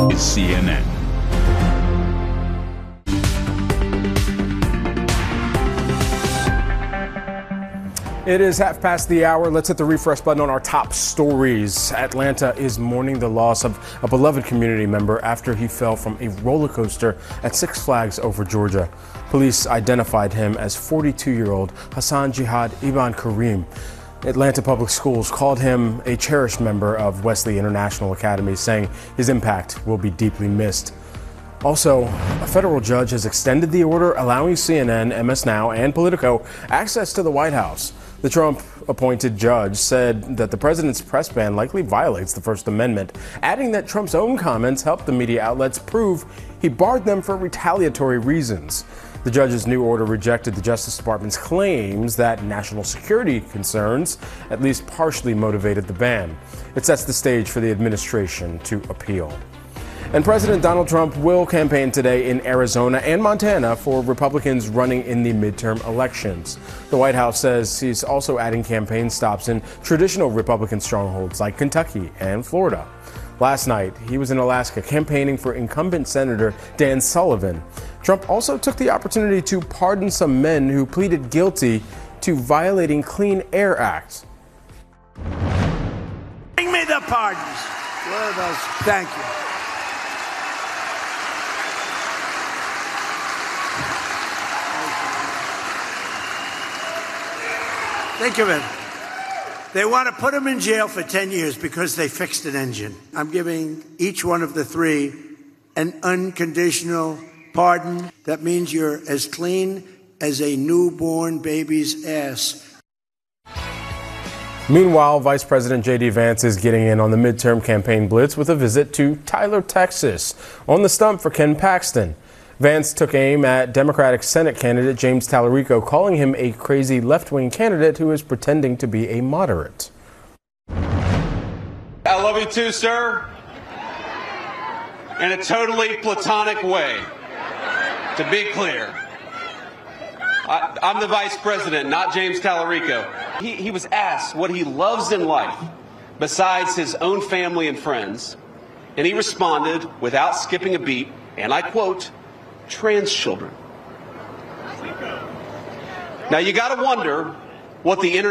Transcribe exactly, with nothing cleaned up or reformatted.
C N N. It is half past the hour. Let's hit the refresh button on our top stories. Atlanta is mourning the loss of a beloved community member after he fell from a roller coaster at Six Flags over Georgia. Police identified him as forty-two-year-old Hassan Jihad Ibn Karim. Atlanta Public Schools called him a cherished member of Wesley International Academy, saying his impact will be deeply missed. Also, a federal judge has extended the order allowing C N N, M S Now, and Politico access to the White House. The Trump-appointed judge said that the president's press ban likely violates the First Amendment, adding that Trump's own comments helped the media outlets prove he barred them for retaliatory reasons. The judge's new order rejected the Justice Department's claims that national security concerns at least partially motivated the ban. It sets the stage for the administration to appeal. And President Donald Trump will campaign today in Arizona and Montana for Republicans running in the midterm elections. The White House says he's also adding campaign stops in traditional Republican strongholds like Kentucky and Florida. Last night, he was in Alaska campaigning for incumbent Senator Dan Sullivan. Trump also took the opportunity to pardon some men who pleaded guilty to violating Clean Air Act. Bring me the pardons. What are those? Thank you. Think of it. They want to put him in jail for ten years because they fixed an engine. I'm giving each one of the three an unconditional pardon. That means you're as clean as a newborn baby's ass. Meanwhile, Vice President J D Vance is getting in on the midterm campaign blitz with a visit to Tyler, Texas. On the stump for Ken Paxton. Vance took aim at Democratic Senate candidate James Tallarico, calling him a crazy left-wing candidate who is pretending to be a moderate. I love you too, sir. In a totally platonic way, to be clear. I, I'm the vice president, not James Tallarico. He, he was asked what he loves in life besides his own family and friends, and he responded without skipping a beat, and I quote, trans children. Now you got to wonder what the internet